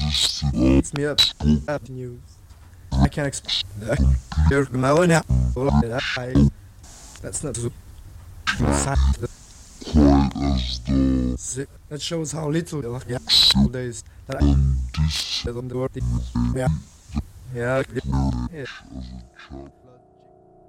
It's me up news. I can expect your melon. That's not so quite as though that shows how little nowadays that I when this on the word. Yeah, yeah, yeah. as a child.